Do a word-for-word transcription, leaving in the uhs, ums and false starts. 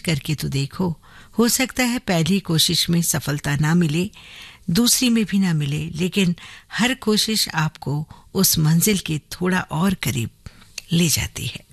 करके तो देखो, हो सकता है पहली कोशिश में सफलता ना मिले, दूसरी में भी ना मिले, लेकिन हर कोशिश आपको उस मंजिल के थोड़ा और करीब ले जाती है।